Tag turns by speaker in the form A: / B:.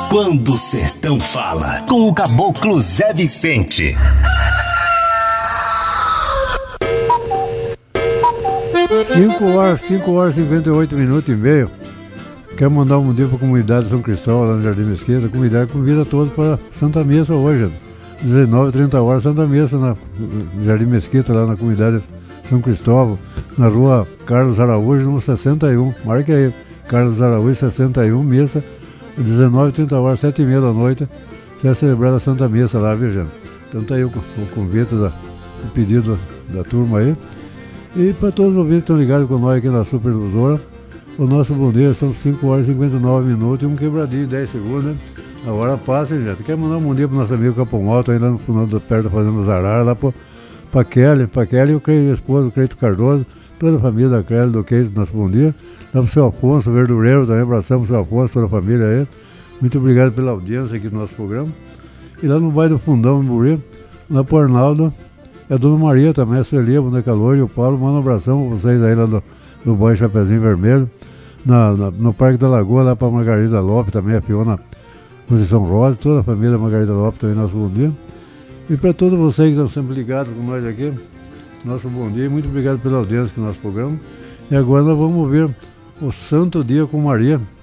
A: Quando o Sertão Fala, com o Caboclo Zé Vicente.
B: Cinco horas e 58 minutos e meio. Quero mandar um dia para a comunidade de São Cristóvão, lá no Jardim Mesquita. A comunidade convida todos para Santa Missa hoje, 19h30, Santa Missa no Jardim Mesquita, lá na comunidade de São Cristóvão, na rua Carlos Araújo, número 61. Marque aí, Carlos Araújo, 61, missa, 19h30, 7h30 da noite. Você vai celebrar a Santa Missa lá, viu, gente? Então tá aí o convite, o pedido da turma aí. E para todos os ouvintes que estão ligados com nós aqui na Superdifusora, o nosso bom dia são 5 horas e 59 minutos e um quebradinho, 10 segundos, né? A hora passa, gente. Quero mandar um bom dia para o nosso amigo Capão Alto, aí lá perto da Fazenda Zarara, lá para Kelly e o Creito, esposo, o Creito Cardoso, toda a família da Kelly, do Keito, nosso bom dia. Lá para o seu Afonso, o verdureiro também, abraçamos o seu Afonso, toda a família aí. Muito obrigado pela audiência aqui do nosso programa. E lá no bairro do Fundão, em Buri, lá para o Arnaldo, é a Dona Maria também, a Sueli, a Boneca Loura e o Paulo. Manda um abração para vocês aí lá do bairro Chapeuzinho Vermelho. No Parque da Lagoa, lá para a Margarida Lopes, também a Fiona Posição Rosa, toda a família Margarida Lopes também, nosso bom dia. E para todos vocês que estão sempre ligados com nós aqui, nosso bom dia, muito obrigado pela audiência do nosso programa. E agora nós vamos ver o Santo Dia com Maria.